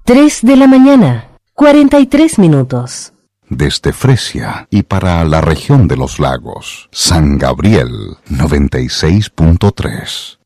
3 de la mañana, 43 minutos. Desde Fresia y para la región de los lagos, San Gabriel 96.3.